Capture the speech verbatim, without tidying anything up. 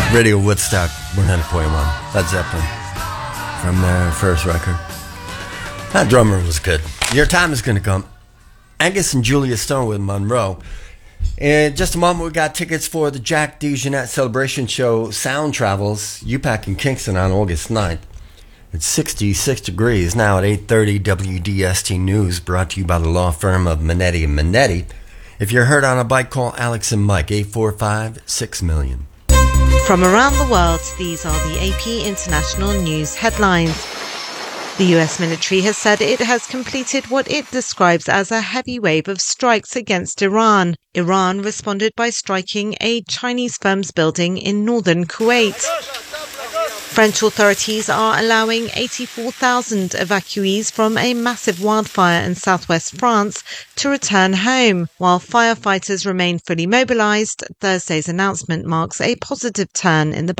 Radio Woodstock one hundred point one. Led Zeppelin from their first record. That drummer was good. Your time is going to come. Angus and Julia Stone with Monroe. In just a moment, we got tickets for the Jack DeJohnette Celebration Show Sound Travels, U PAC in Kingston on August ninth. It's sixty-six degrees now at eight thirty W D S T News, brought to you by the law firm of Minetti and Minetti. If you're hurt on a bike, call Alex and Mike, eight four five, six million. From around the world, these are the A P International News headlines. The U S military has said it has completed what it describes as a heavy wave of strikes against Iran. Iran responded by striking a Chinese firm's building in northern Kuwait. French authorities are allowing eighty-four thousand evacuees from a massive wildfire in southwest France to return home. While firefighters remain fully mobilized, Thursday's announcement marks a positive turn in the